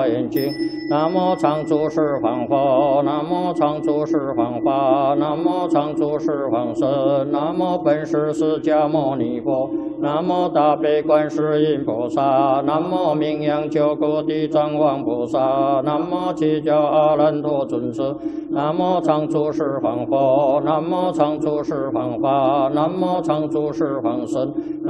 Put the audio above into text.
大眼睛。南无常住十方佛，南无常住十方法，南无常住十方身，南无本师释迦牟尼佛，南无大悲观世音菩萨，南无名扬九国地藏王菩萨，南无七教阿难陀尊者，南无常住十方佛，南无常住十方法，南无常住十方身，